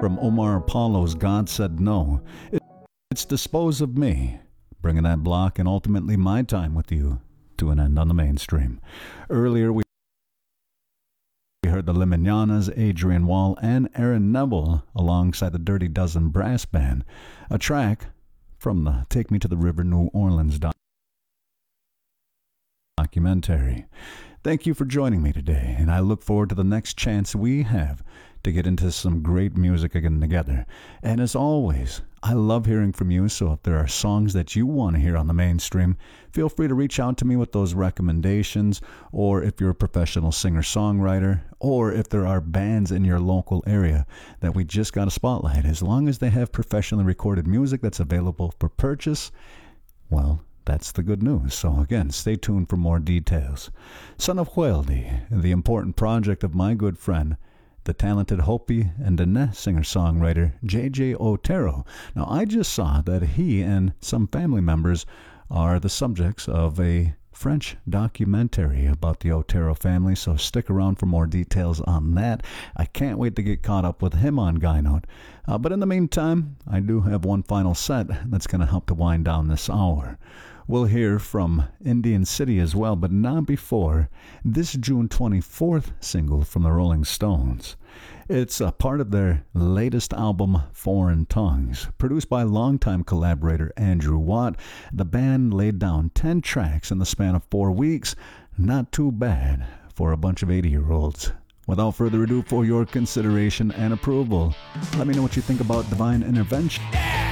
from Omar Apollo's God Said No. It's Dispose of Me, bringing that block and ultimately my time with you to an end on the mainstream. Earlier, we heard the Limananas, Adrian Wall, and Aaron Neville alongside the Dirty Dozen Brass Band, a track from the Take Me to the River New Orleans documentary. Thank you for joining me today, and I look forward to the next chance we have to get into some great music again together. And as always, I love hearing from you, so if there are songs that you want to hear on the mainstream, feel free to reach out to me with those recommendations, or if you're a professional singer-songwriter, or if there are bands in your local area that we just got a spotlight. As long as they have professionally recorded music that's available for purchase, well, that's the good news. So again, stay tuned for more details. Son of Hueldi, the important project of my good friend, the talented Hopi and Diné singer-songwriter J.J. Otero. Now, I just saw that he and some family members are the subjects of a French documentary about the Otero family, so stick around for more details on that. I can't wait to get caught up with him on Guy Note. But in the meantime, I do have one final set that's going to help to wind down this hour. We'll hear from Indian City as well, but not before this June 24th single from the Rolling Stones. It's a part of their latest album, Foreign Tongues. Produced by longtime collaborator Andrew Watt, the band laid down 10 tracks in the span of 4 weeks. Not too bad for a bunch of 80-year-olds. Without further ado, for your consideration and approval, let me know what you think about Divine Intervention.